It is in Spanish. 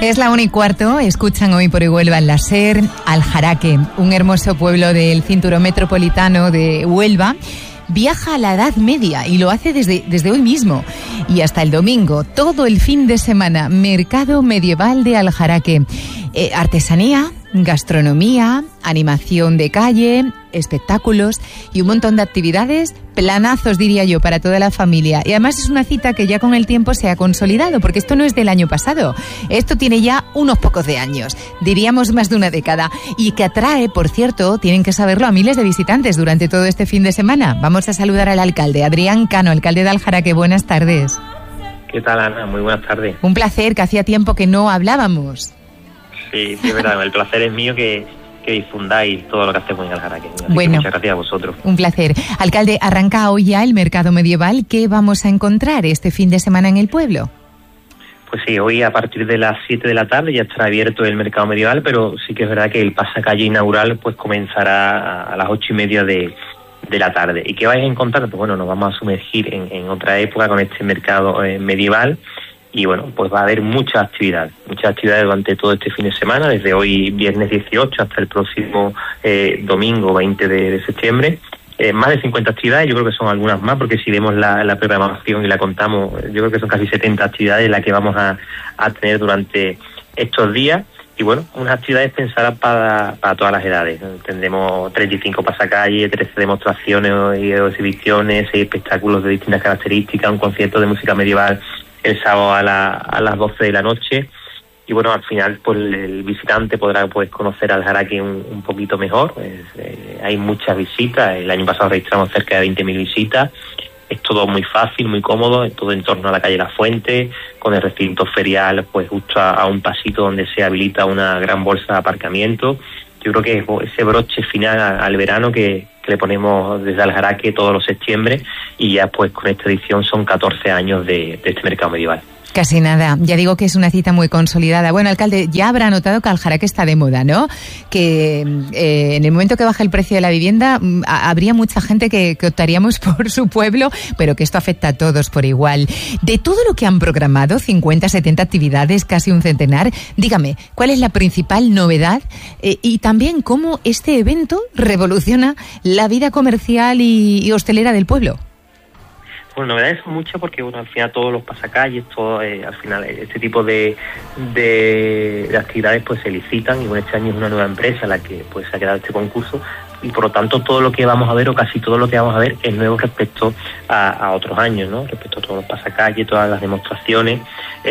Es la 1:15, escuchan hoy por Huelva en la SER Aljaraque, un hermoso pueblo del cinturón metropolitano de Huelva. Viaja a la Edad Media y lo hace desde hoy mismo y hasta el domingo, todo el fin de semana, Mercado Medieval de Aljaraque. Artesanía, gastronomía, animación de calle, espectáculos y un montón de actividades, planazos diría yo para toda la familia. Y además es una cita que ya con el tiempo se ha consolidado, porque esto no es del año pasado, esto tiene ya unos pocos de años, diríamos más de una década, y que atrae, por cierto, tienen que saberlo, a miles de visitantes durante todo este fin de semana. Vamos a saludar al alcalde, Adrián Cano, alcalde de Aljaraque. Buenas tardes. ¿Qué tal, Ana? Muy buenas tardes. Un placer, que hacía tiempo que no hablábamos. Sí, es verdad, el placer es mío que difundáis todo lo que hacemos en Aljaraque. Bueno, muchas gracias a vosotros. Un placer. Alcalde, arranca hoy ya el mercado medieval. ¿Qué vamos a encontrar este fin de semana en el pueblo? Pues sí, hoy a partir de las 7 de la tarde ya estará abierto el mercado medieval, pero sí que es verdad que el pasacalle inaugural pues comenzará a las 8:30 de la tarde. ¿Y qué vais a encontrar? Pues bueno, nos vamos a sumergir en otra época con este mercado medieval. Y bueno, pues va a haber muchas actividades durante todo este fin de semana, desde hoy viernes 18 hasta el próximo domingo 20 de septiembre. Más de 50 actividades, yo creo que son algunas más, porque si vemos la programación y la contamos, yo creo que son casi 70 actividades las que vamos a tener durante estos días. Y bueno, unas actividades pensadas para todas las edades. Tendremos 35 pasacalles, 13 demostraciones y exhibiciones, 6 espectáculos de distintas características, un concierto de música medieval el sábado a las 12 de la noche. Y bueno, al final pues el visitante podrá pues conocer Aljaraque un poquito mejor. Hay muchas visitas, el año pasado registramos cerca de 20.000 visitas. Es todo muy fácil, muy cómodo, todo en torno a la calle La Fuente, con el recinto ferial pues justo a un pasito donde se habilita una gran bolsa de aparcamiento. Yo creo que es ese broche final al verano que le ponemos desde Aljaraque todos los septiembre, y ya pues con esta edición son 14 años de este mercado medieval. Casi nada, ya digo que es una cita muy consolidada. Bueno, alcalde, ya habrá notado que Aljaraque está de moda, ¿no? Que en el momento que baja el precio de la vivienda habría mucha gente que optaríamos por su pueblo, pero que esto afecta a todos por igual. De todo lo que han programado, 50, 70 actividades, casi un centenar, dígame, ¿cuál es la principal novedad? Y también cómo este evento revoluciona la vida comercial y hostelera del pueblo. Bueno, novedades son muchas porque bueno, al final todos los pasacalles, todo, al final este tipo de actividades pues se licitan, y bueno, este año es una nueva empresa la que pues ha quedado este concurso, y por lo tanto todo lo que vamos a ver, o casi todo lo que vamos a ver, es nuevo respecto a otros años, ¿no? Respecto a todos los pasacalles, todas las demostraciones.